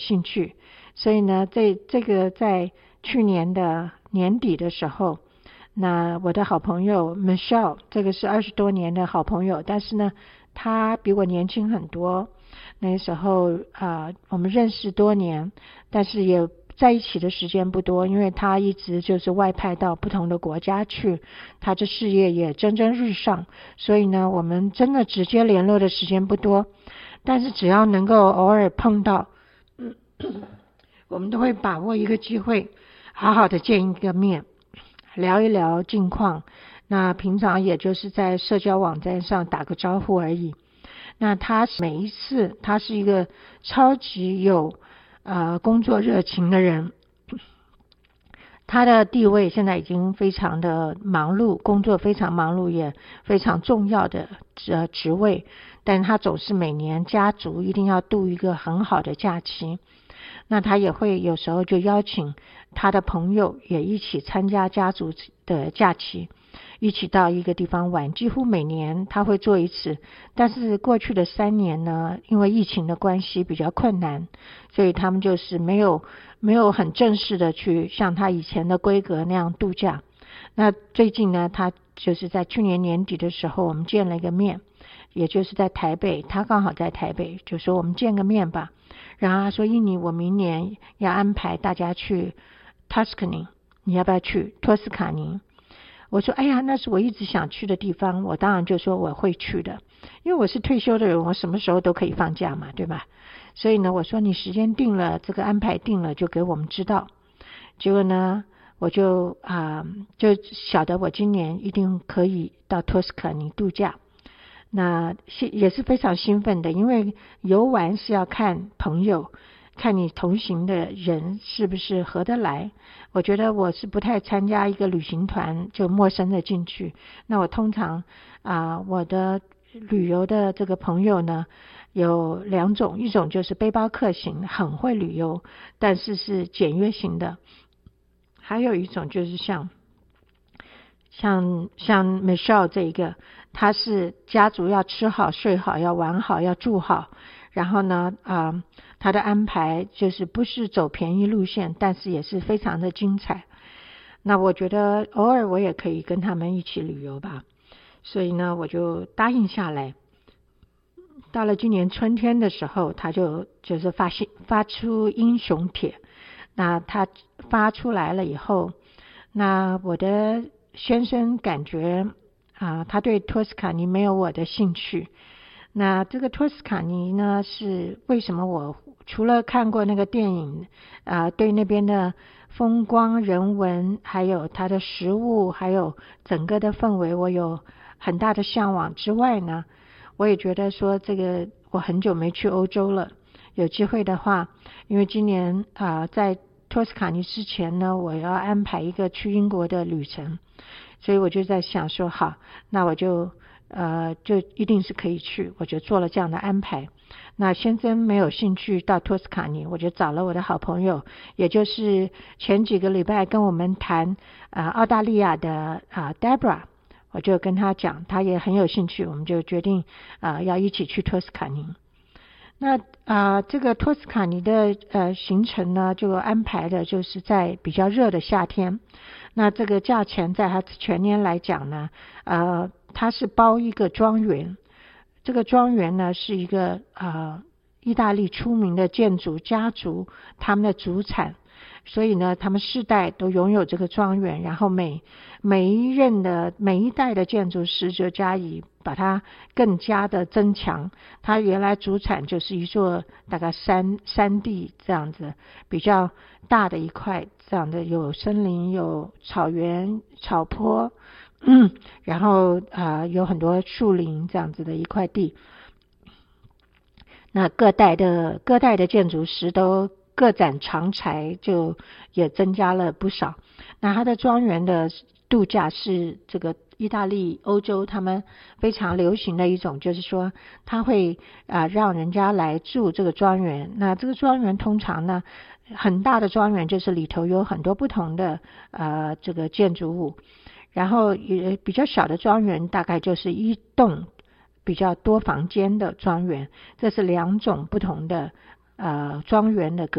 兴趣。所以呢，这个在去年的年底的时候，那我的好朋友 Michelle， 这个是20多年的好朋友，但是呢她比我年轻很多。那时候我们认识多年，但是也在一起的时间不多，因为他一直就是外派到不同的国家去，他这事业也蒸蒸日上，所以呢我们真的直接联络的时间不多，但是只要能够偶尔碰到我们都会把握一个机会好好的见一个面，聊一聊近况，那平常也就是在社交网站上打个招呼而已。那他每一次他是一个超级有工作热情的人，他的地位现在已经非常的忙碌，工作非常忙碌，也非常重要的职位，但他总是每年家族一定要度一个很好的假期，那他也会有时候就邀请他的朋友也一起参加家族的假期，一起到一个地方玩，几乎每年他会做一次。但是过去的3年呢，因为疫情的关系比较困难，所以他们就是没有很正式的去像他以前的规格那样度假。那最近呢，他就是在去年年底的时候我们见了一个面，也就是在台北，他刚好在台北，就说我们见个面吧。然后他说，印尼我明年要安排大家去 Tuscany， 你要不要去托斯卡尼？我说哎呀，那是我一直想去的地方，我当然就说我会去的，因为我是退休的人，我什么时候都可以放假嘛，对吧？所以呢，我说你时间定了，这个安排定了就给我们知道。结果呢，我就晓得我今年一定可以到托斯卡尼度假。那也是非常兴奋的，因为游玩是要看朋友，看你同行的人是不是合得来。我觉得我是不太参加一个旅行团就陌生的进去，那我通常我的旅游的这个朋友呢有2种，一种就是背包客型，很会旅游，但是是简约型的，还有一种就是像 Michelle 这一个，他是家族要吃好睡好，要玩好，要住好，然后呢他的安排就是不是走便宜路线，但是也是非常的精彩。那我觉得偶尔我也可以跟他们一起旅游吧，所以呢我就答应下来。到了今年春天的时候，他就是发出英雄帖。那他发出来了以后，那我的先生感觉他对托斯卡尼没有我的兴趣。那这个托斯卡尼呢，是为什么我除了看过那个电影对那边的风光人文，还有它的食物，还有整个的氛围我有很大的向往之外呢，我也觉得说这个我很久没去欧洲了，有机会的话，因为今年在托斯卡尼之前呢，我要安排一个去英国的旅程，所以我就在想说好，那我就一定是可以去，我就做了这样的安排。那先生没有兴趣到托斯卡尼，我就找了我的好朋友，也就是前几个礼拜跟我们谈澳大利亚的Deborah， 我就跟他讲，他也很有兴趣，我们就决定要一起去托斯卡尼。那这个托斯卡尼的行程呢，就安排的就是在比较热的夏天。那这个价钱在它全年来讲呢，它是包一个庄园。这个庄园呢是一个意大利出名的建筑家族他们的祖产，所以呢他们世代都拥有这个庄园，然后每一代的建筑师就加以把它更加的增强。它原来主产就是一座大概山地这样子比较大的一块，这样的有森林有草原草坡然后有很多树林这样子的一块地。那各代的建筑师都各展长才，就也增加了不少。那它的庄园的度假是这个意大利欧洲他们非常流行的一种，就是说他会让人家来住这个庄园。那这个庄园通常呢，很大的庄园就是里头有很多不同的这个建筑物，然后也比较小的庄园大概就是一栋比较多房间的庄园。这是2种不同的庄园的